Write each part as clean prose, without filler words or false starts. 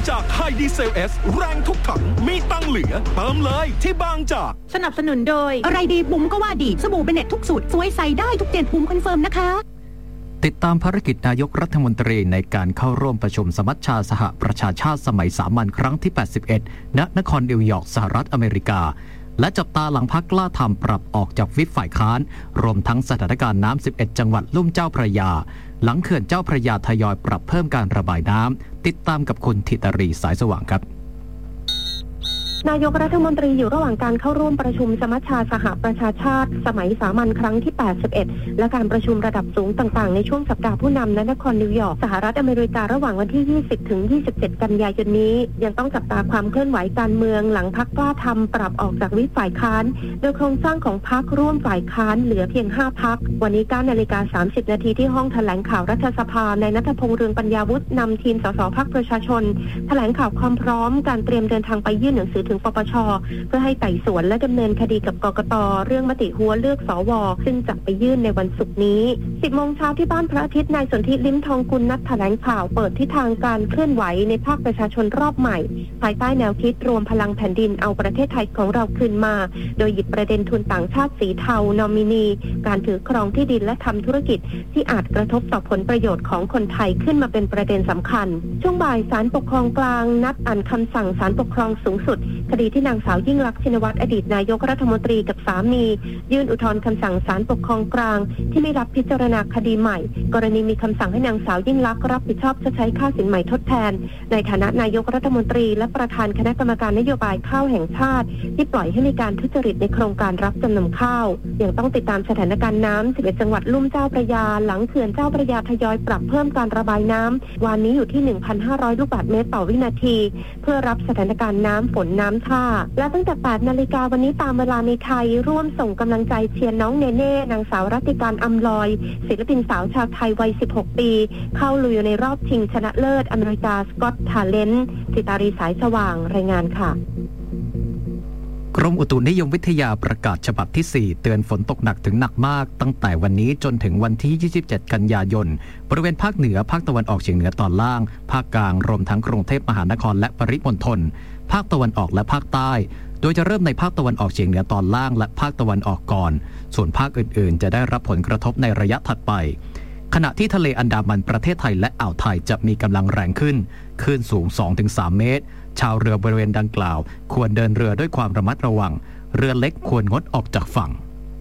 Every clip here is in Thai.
จากไฮดีเซล S แรงทุกถังมีตังเหลือเติมเลยที่บางจากสนับสนุนโดยอะไรดีบุ๋มก็ว่าดีสบู่เบเน็ตทุกสูตรสวยใส่ได้ทุกเดือนบุ๋มคอนเฟิร์มนะคะติดตามภารกิจนายกรัฐมนตรีในการเข้าร่วมประชุมสมัชชาสหประชาชาติสมัยสามัญครั้งที่ 81 ณ นครนิวยอร์กสหรัฐอเมริกาและจับตาหลังพรรคกล้าทำปรับออกจากวิปฝ่ายค้านรวมทั้งสถานการณ์น้ำ 11 จังหวัดลุ่มเจ้าพระยาหลังเขื่อนเจ้าพระยาทยอยปรับเพิ่มการระบายน้ำติดตามกับคุณธิตรีสายสว่างครับนายกรัฐมนตรีอยู่ระหว่างการเข้าร่วมประชุมสมัชชาสหประชาชาติสมัยสามัญครั้งที่ 81 และการประชุมระดับสูงต่างๆในช่วงสัปดาห์ผู้นำณนครนิวยอร์กสหรัฐอเมริการะหว่างวันที่ 20 ถึง 27 กันยายนนี้ยังต้องจับตาความเคลื่อนไหวการเมืองหลังพรรคกล้าทำปรับออกจากวิปฝ่ายค้านโดยโครงสร้างของพรรคร่วมฝ่ายค้านเหลือเพียง 5 พรรควันนี้ 9:30 น.ที่ห้องแถลงข่าวรัฐสภานายณัฐพงษ์เรืองปัญญาวุฒินำทีมสสพรรคประชาชนแถลงข่าวความพร้อมการเตรียมเดินทางไปยื่นหนังสือถึงปปช.เพื่อให้ไต่สวนและดำเนินคดีกับกกต.เรื่องมติหัวเลือกสว.ซึ่งจะไปยื่นในวันศุกร์นี้ 10 โมงเช้าที่บ้านพระอาทิตย์นายสนธิลิ้มทองกุลนัดแถลงข่าวเปิดทิศทางการเคลื่อนไหวในภาคประชาชนรอบใหม่ภายใต้แนวคิดรวมพลังแผ่นดินเอาประเทศไทยของเราคืนมาโดยหยิบประเด็นทุนต่างชาติสีเทานอมินีการถือครองที่ดินและทำธุรกิจที่อาจกระทบต่อผลประโยชน์ของคนไทยขึ้นมาเป็นประเด็นสำคัญช่วงบ่ายศาลปกครองกลางนัดอ่านคำสั่งศาลปกครองสูงสุดคดีที่นางสาวยิ่งลักษณ์ชินวัตรอดีตนายกรัฐมนตรีกับสามียื่นอุทธรณ์คำสั่งศาลปกครองกลางที่ไม่รับพิจารณาคดีใหม่กรณีมีคำสั่งให้นางสาวยิ่งลักษณ์รับผิดชอบชดใช้ค่าสินไหมทดแทนในฐานะนายกรัฐมนตรีและประธานคณะกรรมการนโยบายข้าวแห่งชาติที่ปล่อยให้มีการทุจริตในโครงการรับจำนำข้าวยังต้องติดตามสถานการณ์น้ำ 11 จังหวัดลุ่มเจ้าพระยาหลังเขื่อนเจ้าพระยาทยอยปรับเพิ่มการระบายน้ำวันนี้อยู่ที่ 1,500 ลูกบาศก์เมตรต่อวินาทีเพื่อรับสถานการณ์น้ำฝนน้ำท่าและตั้งแต่ 8 นาฬิกาวันนี้ตามเวลาในไทยร่วมส่งกำลังใจเชียร์น้องเนเน่นางสาวรัติการอำลอยศิลปินสาวชาวไทยวัย 16 ปีเข้าลุยในรอบชิงชนะเลิศอเมริกาสกอตทาเลนต์ธิตารีสายสว่างรายงานค่ะกรมอุตุนิยมวิทยาประกาศฉบับที่ 4 เตือนฝนตกหนักถึงหนักมากตั้งแต่วันนี้จนถึงวันที่ 27 กันยายนบริเวณภาคเหนือภาคตะวันออกเฉียงเหนือตอนล่างภาคกลางรวมทั้งกรุงเทพมหานครและปริมณฑลภาคตะวันออกและภาคใต้โดยจะเริ่มในภาคตะวันออกเฉียงเหนือตอนล่างและภาคตะวันออกก่อนส่วนภาคอื่นๆจะได้รับผลกระทบในระยะถัดไปขณะที่ทะเลอันดามันประเทศไทยและอ่าวไทยจะมีกำลังแรงขึ้นคลื่นสูง 2-3 เมตรชาวเรือบริเวณดังกล่าวควรเดินเรือด้วยความระมัดระวังเรือเล็กควรงดออกจากฝั่ง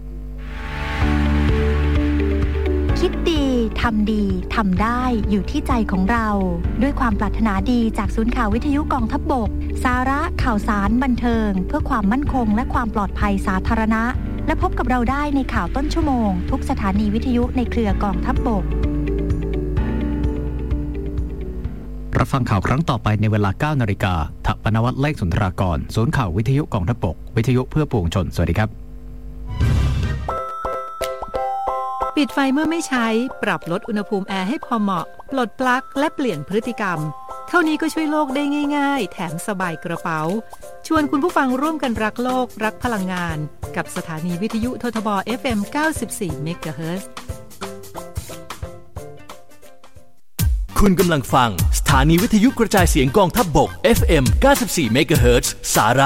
คิดดีทำดีทำได้อยู่ที่ใจของเราด้วยความปรารถนาดีจากศูนย์ข่าววิทยุกองทัพบกสาระข่าวสารบันเทิงเพื่อความมั่นคงและความปลอดภัยสาธารณะและพบกับเราได้ในข่าวต้นชั่วโมงทุกสถานีวิทยุในเครือกองทัพบกรับฟังข่าวครั้งต่อไปในเวลา 9 นาฬิกาถปนวัฒน์เลขสุนทรากรศูนย์ข่าววิทยุกองทัพบกวิทยุเพื่อปวงชนสวัสดีครับปิดไฟเมื่อไม่ใช้ปรับลดอุณหภูมิแอร์ให้พอเหมาะปลดปลั๊กและเปลี่ยนพฤติกรรมเท่านี้ก็ช่วยโลกได้ง่ายๆแถมสบายกระเป๋าชวนคุณผู้ฟังร่วมกันรักโลกรักพลังงานกับสถานีวิทยุททบ FM 94 เมกะเฮิรตซ์คุณกำลังฟังสถานีวิทยุกระจายเสียงกองทัพบก FM 94 เมกะเฮิรตซ์สาระ